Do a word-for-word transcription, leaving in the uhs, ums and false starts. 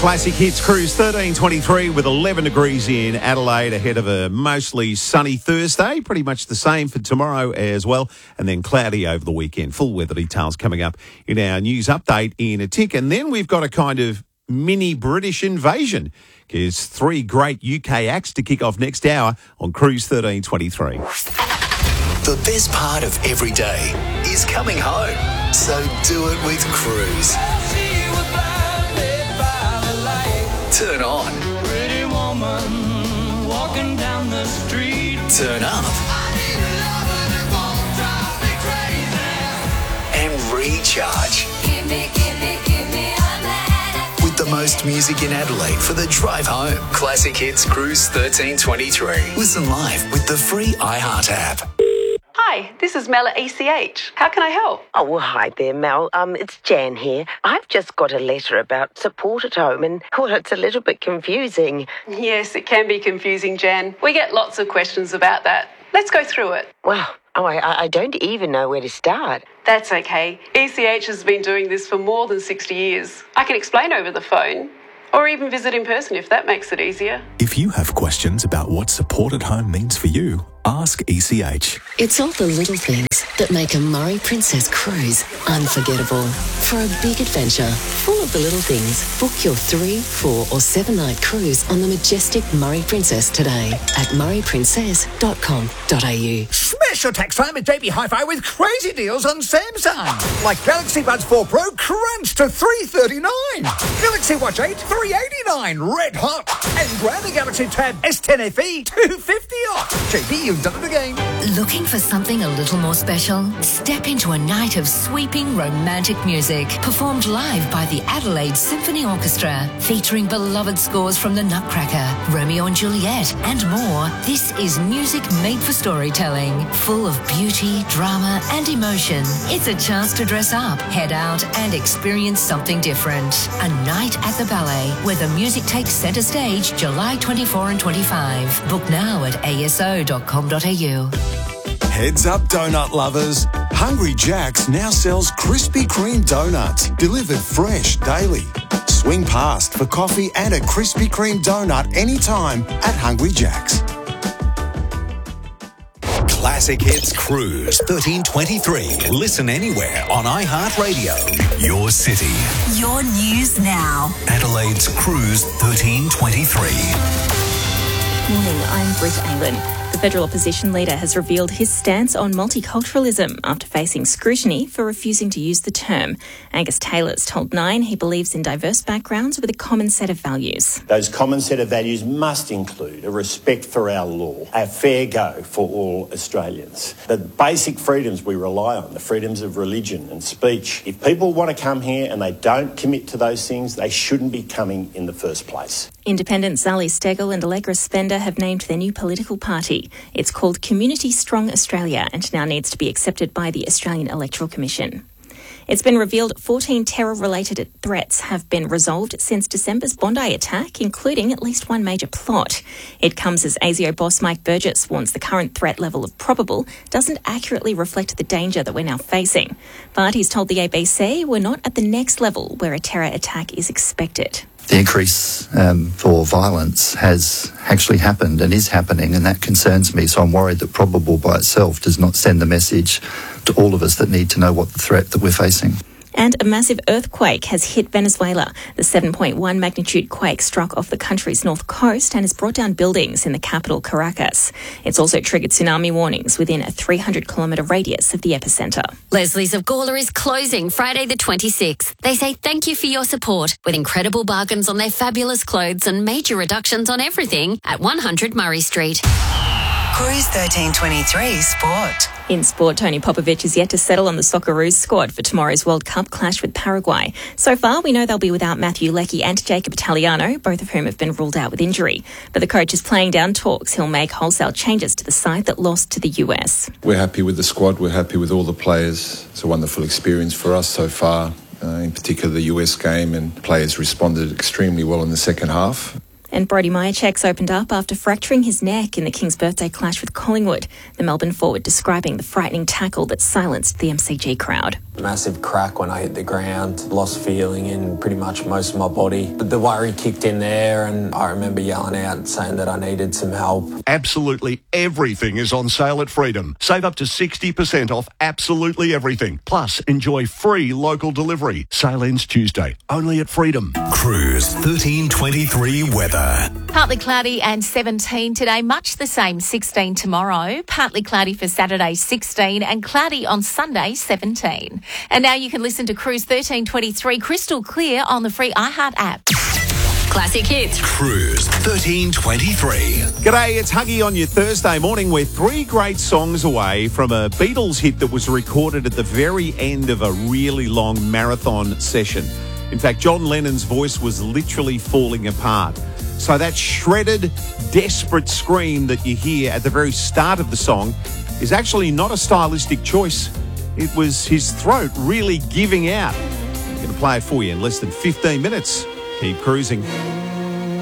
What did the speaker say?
Classic Hits Cruise thirteen twenty-three with eleven degrees in Adelaide ahead of a mostly sunny Thursday. Pretty much the same for tomorrow as well. And then cloudy over the weekend. Full weather details coming up in our news update in a tick. And then we've got a kind of mini British invasion because three great U K acts to kick off next hour on Cruise thirteen twenty-three. The best part of every day is coming home. So do it with Cruise. Turn on. Pretty woman walking down the street. Turn up. I need a lover that won't drive me crazy. And recharge. Give me, give me, give me a minute. With the most music in Adelaide for the drive home. Classic Hits Cruise thirteen twenty-three. Listen live with the free iHeart app. Hi, this is Mel at E C H. How can I help? Oh, well, hi there, Mel. Um, it's Jan here. I've just got a letter about support at home and, well, it's a little bit confusing. Yes, it can be confusing, Jan. We get lots of questions about that. Let's go through it. Well, oh, I, I don't even know where to start. That's okay. E C H has been doing this for more than sixty years. I can explain over the phone. Or even visit in person if that makes it easier. If you have questions about what support at home means for you, ask E C H. It's all the little things that make a Murray Princess cruise unforgettable. For a big adventure full of the little things, book your three, four or seven night cruise on the majestic Murray Princess today at murray princess dot com dot a u. Smash your tax time at J B Hi-Fi with crazy deals on Samsung. Like Galaxy Buds four Pro crunch to three thirty-nine. Galaxy Watch eight three eighty-nine, red hot. And grab the Galaxy Tab S ten F E two fifty off. J B, you've done it again. Looking for something a little more special? Step into a night of sweeping romantic music performed live by the Adelaide Symphony Orchestra, featuring beloved scores from The Nutcracker, Romeo and Juliet, and more. This is music made for storytelling, full of beauty, drama, and emotion. It's a chance to dress up, head out, and experience something different. A night at the ballet, where the music takes centre stage July twenty-fourth and twenty-fifth. Book now at a s o dot com dot a u. Heads up, donut lovers. Hungry Jack's now sells Krispy Kreme donuts, delivered fresh daily. Swing past for coffee and a Krispy Kreme donut anytime at Hungry Jack's. Classic Hits Cruise thirteen twenty-three. Listen anywhere on iHeartRadio. Your city. Your news now. Adelaide's Cruise thirteen twenty-three. Morning, I'm Britt Aylen. The federal opposition leader has revealed his stance on multiculturalism after facing scrutiny for refusing to use the term. Angus Taylor's told Nine he believes in diverse backgrounds with a common set of values. Those common set of values must include a respect for our law, a fair go for all Australians. The basic freedoms we rely on, the freedoms of religion and speech. If people want to come here and they don't commit to those things, they shouldn't be coming in the first place. Independents Sally Steggall and Allegra Spender have named their new political party. It's called Community Strong Australia and now needs to be accepted by the Australian Electoral Commission. It's been revealed fourteen terror-related threats have been resolved since December's Bondi attack, including at least one major plot. It comes as A S I O boss Mike Burgess warns the current threat level of probable doesn't accurately reflect the danger that we're now facing. But he's told the A B C we're not at the next level where a terror attack is expected. The increase um, for violence has actually happened and is happening, and that concerns me. So I'm worried that probable by itself does not send the message to all of us that need to know what the threat that we're facing. And a massive earthquake has hit Venezuela. The seven point one magnitude quake struck off the country's north coast and has brought down buildings in the capital, Caracas. It's also triggered tsunami warnings within a three hundred kilometre radius of the epicentre. Leslie's of Gawler is closing Friday the twenty-sixth. They say thank you for your support with incredible bargains on their fabulous clothes and major reductions on everything at one hundred Murray Street. Cruise thirteen twenty-three Sport. In sport, Tony Popovic is yet to settle on the Socceroos squad for tomorrow's World Cup clash with Paraguay. So far, we know they'll be without Matthew Leckie and Jacob Italiano, both of whom have been ruled out with injury. But the coach is playing down talks. He'll make wholesale changes to the side that lost to the U S. We're happy with the squad. We're happy with all the players. It's a wonderful experience for us so far, uh, in particular the U S game, and players responded extremely well in the second half. And Brody Myercheck's opened up after fracturing his neck in the King's birthday clash with Collingwood. The Melbourne forward describing the frightening tackle that silenced the M C G crowd. Massive crack when I hit the ground, lost feeling in pretty much most of my body. But the worry kicked in there and I remember yelling out saying that I needed some help. Absolutely everything is on sale at Freedom. Save up to sixty percent off absolutely everything. Plus, enjoy free local delivery. Sale ends Tuesday, only at Freedom. Cruise thirteen twenty-three weather. Partly cloudy and seventeen today, much the same, sixteen tomorrow. Partly cloudy for Saturday, sixteen, and cloudy on Sunday, seventeen. And now you can listen to Cruise thirteen twenty-three crystal clear on the free iHeart app. Classic hits. Cruise thirteen twenty-three. G'day, it's Huggy on your Thursday morning. We're three great songs away from a Beatles hit that was recorded at the very end of a really long marathon session. In fact, John Lennon's voice was literally falling apart. So that shredded, desperate scream that you hear at the very start of the song is actually not a stylistic choice. It was his throat really giving out. I'm going to play it for you in less than fifteen minutes. Keep cruising.